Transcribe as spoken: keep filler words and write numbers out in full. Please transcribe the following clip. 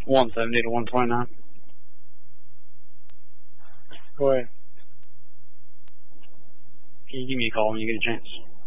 one seventy to one twenty-nine. Go ahead. Can you give me a call when you get a chance?